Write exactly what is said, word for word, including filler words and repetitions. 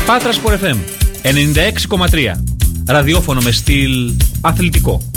Πάτρα Sport εφ εμ ενενήντα έξι κόμμα τρία. Ραδιόφωνο με στυλ αθλητικό.